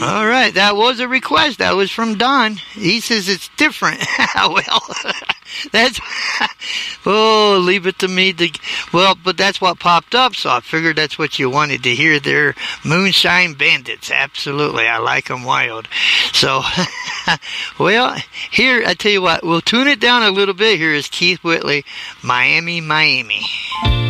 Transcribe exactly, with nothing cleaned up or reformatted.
All right, that was a request. That was from Don. He says it's different. Well, that's... Oh, leave it to me to... Well, but that's what popped up, so I figured that's what you wanted to hear there. Moonshine Bandits. Absolutely. I like them wild. So, well, here, I tell you what, we'll tune it down a little bit. Here is Keith Whitley, Miami, Miami.